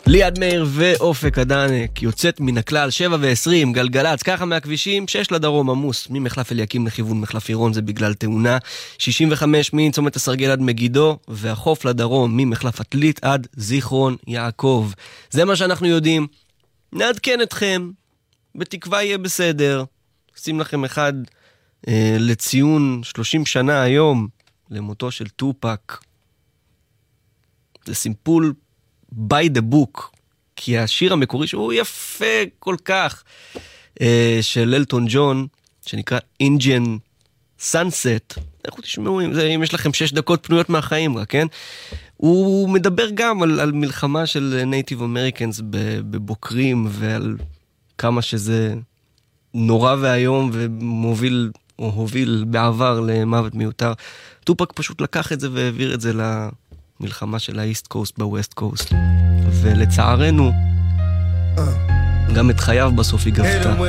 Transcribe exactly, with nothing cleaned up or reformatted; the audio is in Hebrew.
ליעד מאיר ואופק אדנק, יוצאת מן הכלל, שבע ועשרים, גלגלץ, ככה מהכבישים, שש לדרום עמוס, ממחלף אליקים לכיוון מחלף עירון, זה בגלל תאונה, שישים וחמש מצומת הסרגל עד מגידו, והחוף לדרום, ממחלף עתלית עד זיכרון יעקב. זה מה שאנחנו יודעים. נעדכן אתכם, בתקווה יהיה בסדר. שים לכם אחד אה, לציון שלושים שנה היום, למותו של טופק. זה סימפול by the book, כי השיר המקורי שהוא יפה כל כך, אה, של אלטון ג'ון, שנקרא Indian Sunset, איך תשמעו, אם, זה, אם יש לכם שש דקות פנויות מהחיים, רק, כן? הוא מדבר גם על, על מלחמה של נייטיב אמריקנס בבוקרים, ועל כמה שזה נורא והיום, ומוביל או הוביל בעבר למוות מיותר. טופק פשוט לקח את זה והעביר את זה למלחמה של האיסט קוסט בווסט קוסט. ולצערנו, גם את חייו בסוף היא גבתה.